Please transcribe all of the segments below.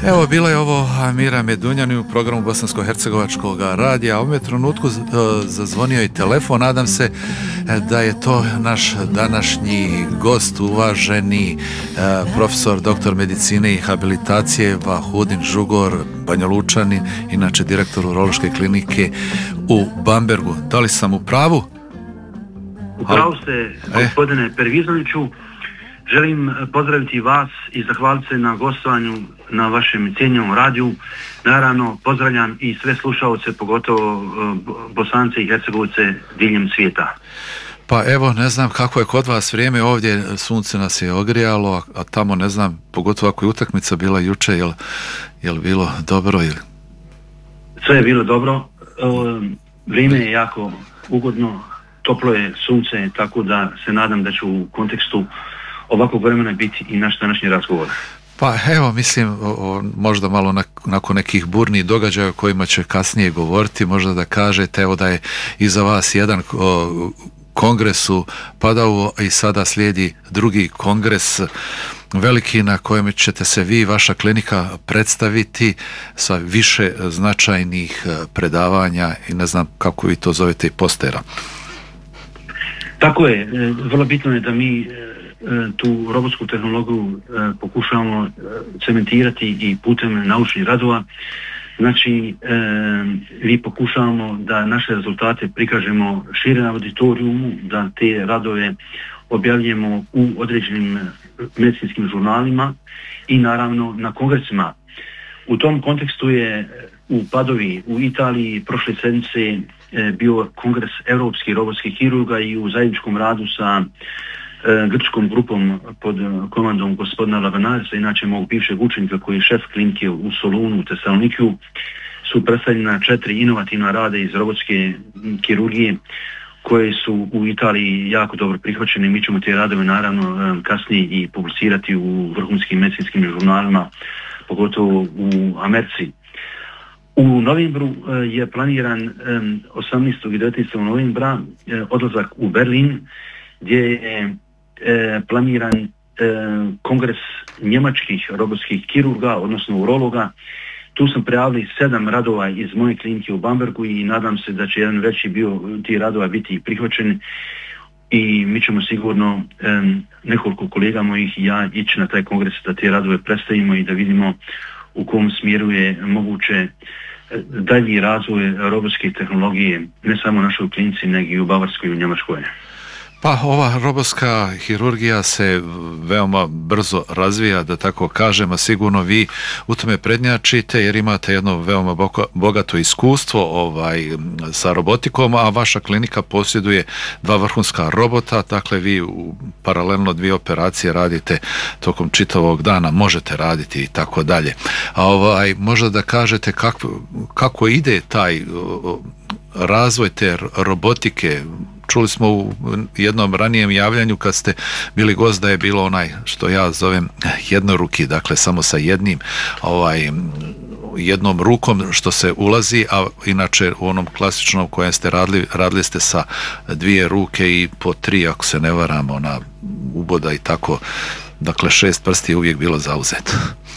Evo, bilo je ovo Mira Medunjani u programu Bosansko-hercegovačkog radija. U ovom trenutku zazvonio i telefon. Nadam se da je to naš današnji gost, uvaženi profesor doktor medicine i habilitacije Vahudin Žugor, Banjalučanin, inače direktor urološke klinike u Bambergu. Da li sam u pravu? U pravu ste, gospodine Pervizoviću. Želim pozdraviti vas i zahvaliti se na gostovanju na vašem cijenjenom radiju. Naravno, pozdravljam i sve slušalce, pogotovo Bosance i Hercegovce diljem svijeta. Pa evo, ne znam kako je kod vas vrijeme ovdje, sunce nas je ogrijalo, a tamo ne znam, pogotovo ako je utakmica bila juče, jel bilo dobro ili? Sve je bilo dobro, vrijeme je jako ugodno, toplo je sunce, tako da se nadam da ću u kontekstu ovakvog vremena biti i naš današnji razgovor. Pa evo, mislim, možda malo nakon nekih burnih događaja o kojima će kasnije govoriti, možda da kažete evo da je iza vas jedan kongres u Padavu i sada slijedi drugi kongres veliki na kojem ćete se vi i vaša klinika predstaviti sa više značajnih predavanja i ne znam kako vi to zovete i postera. Tako je, vrlo bitno je da mi tu robotsku tehnologiju pokušavamo cementirati i putem naučnih radova. Znači, mi pokušavamo da naše rezultate prikažemo šire na auditorijumu, da te radove objavljujemo u određenim medicinskim žurnalima i naravno na kongresima. U tom kontekstu je u Padovi, u Italiji, prošle sedmice bio kongres europskih robotskih kirurga i u zajedničkom radu sa grčkom grupom pod komandom gospodina Lavanarisa, inače mog bivšeg učenika koji je šef klinike u Solunu u Tesalonikiju, su predstavljena 4 inovativna rada iz robotske kirurgije koje su u Italiji jako dobro prihvaćene. Mi ćemo te radove naravno kasnije i publicirati u vrhunskim medicinskim žurnalima, pogotovo u Americi. U novembru je planiran 18. i 19. novembra odlazak u Berlin, gdje je planiran kongres njemačkih robotskih kirurga, odnosno urologa. Tu sam prijavili 7 radova iz moje klinike u Bambergu i nadam se da će jedan veći dio tih radova biti prihvaćen i mi ćemo sigurno nekoliko kolega mojih i ja ići na taj kongres da te radove predstavimo i da vidimo u kom smjeru je moguće dalji razvoj robotske tehnologije, ne samo u našoj klinici, nego i u Bavarskoj i u Njemačkoj. Pa ova robotska hirurgija se veoma brzo razvija, da tako kažem, a sigurno vi u tome prednjačite jer imate jedno veoma bogato iskustvo sa robotikom, a vaša klinika posjeduje 2 vrhunska robota, dakle vi paralelno 2 operacije radite tokom čitavog dana, možete raditi i tako dalje. Možda da kažete kako ide taj razvoj te robotike. Čuli smo u jednom ranijem javljanju kad ste bili gost da je bilo onaj što ja zovem jednoruki, dakle samo sa jednom rukom što se ulazi, a inače u onom klasičnom kojem ste radili ste sa 2 ruke i po 3 ako se ne varam, ona uboda i tako, dakle 6 prsti je uvijek bilo zauzeto.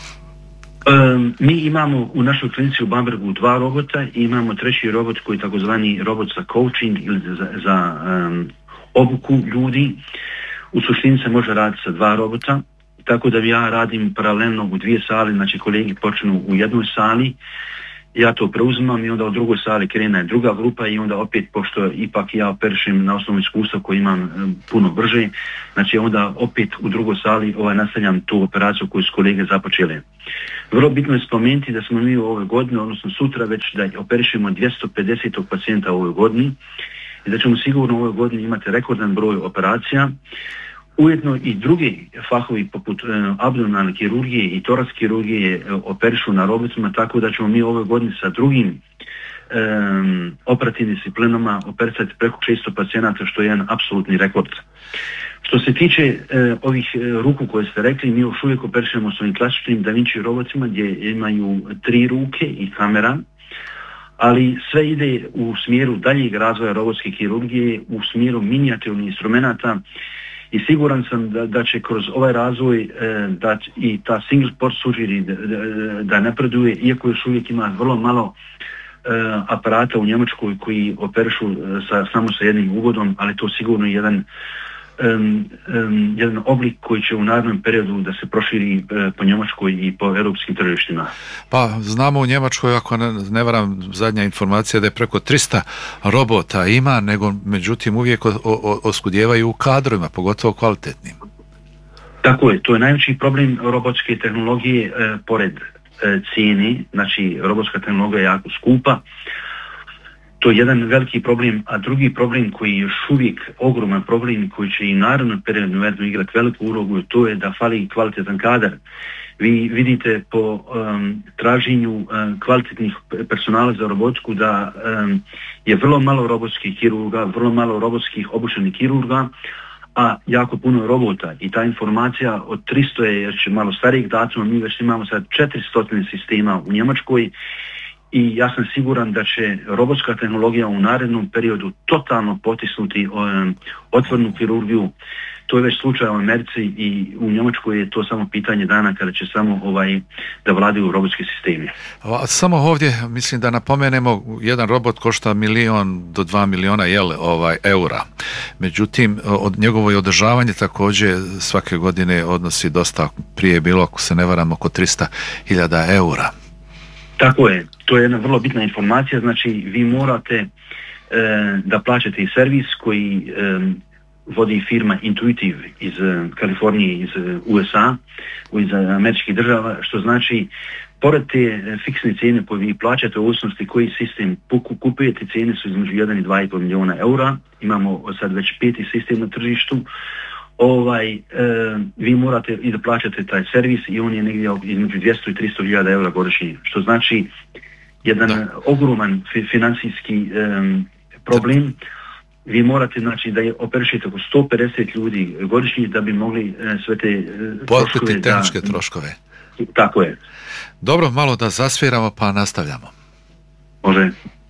Mi imamo u našoj klinici u Bambergu 2 robota i imamo 3. robot koji je takozvani robot za coaching ili za obuku ljudi. U suštini se može raditi sa 2 robota, tako da ja radim paralelno u 2 sale, znači kolegi počnu u jednoj sali, ja to preuzimam i onda u drugoj sali krene druga grupa i onda opet, pošto ipak ja operišem na osnovu iskustva koji imam puno brže, znači onda opet u drugoj sali nastavljam tu operaciju koju su kolege započele. Vrlo bitno je spomenuti da smo mi u ovoj godini, odnosno sutra već da operišemo 250 pacijenta u ovoj godini i da ćemo sigurno u ovoj godini imati rekordan broj operacija. Ujedno i drugi fahovi poput abdominalne kirurgije i torax kirurgije operišu na robotima, tako da ćemo mi u ovoj godini sa drugim operativnim disciplinama operisati preko 600 pacijenata, što je jedan apsolutni rekord. Što se tiče ovih ruku koje ste rekli, mi još uvijek operišemo s ovim klasičnim Da Vinci robotima gdje imaju 3 ruke i kamera, ali sve ide u smjeru daljeg razvoja robotske kirurgije, u smjeru minijaturnih instrumenata i siguran sam da će kroz ovaj razvoj da i ta single port surgery da napreduje, iako još uvijek ima vrlo malo aparata u Njemačkoj koji operišu samo sa jednim uvodom, ali to sigurno je jedan oblik koji će u narednom periodu da se proširi po Njemačkoj i po europskim tržištima. Pa znamo u Njemačkoj, ako ne varam, zadnja informacija da je preko 300 robota ima, nego međutim uvijek oskudijevaju u kadrovima, pogotovo kvalitetnim. Tako je, to je najveći problem robotske tehnologije pored cijene, znači robotska tehnologija je jako skupa. To je jedan veliki problem, a drugi problem koji je još uvijek ogroman problem koji će i naravno periodu igrati veliku ulogu, to je da fali kvalitetan kadar. Vi vidite po traženju kvalitetnih personala za robotiku da je vrlo malo robotskih kirurga, vrlo malo robotskih obučenih kirurga, a jako puno robota i ta informacija od 300 je još malo starijih datuma, mi već imamo sad 400 sistema u Njemačkoj i ja sam siguran da će robotska tehnologija u narednom periodu totalno potisnuti otvorenu kirurgiju. To je već slučaj u Americi i u Njemačkoj je to samo pitanje dana kada će samo da vladaju robotski sistemi. Samo ovdje mislim da napomenemo, jedan robot košta 1 do 2 miliona eura. Međutim, od njegovo održavanje također svake godine odnosi dosta, prije je bilo, ako se ne varam, oko 300.000 eura. Tako je, to je jedna vrlo bitna informacija, znači vi morate da plaćate i servis koji vodi firma Intuitive iz Kalifornije, iz USA, iz američkih država, što znači pored te fiksne cijene koje vi plaćate u ovisnosti koji sistem kupujete, cijene su između 1 i 2,5 miliona eura, imamo sad već 5. sistem na tržištu, vi morate i da plaćate taj servis i on je negdje između 200 i 300.000 eura godišnje, što znači jedan ogroman financijski problem. Vi morate, znači, da je operišete oko 150 ljudi godišnje da bi mogli sve te pokriti tehničke troškove. Tako je. Dobro, malo da zasviramo pa nastavljamo. Može.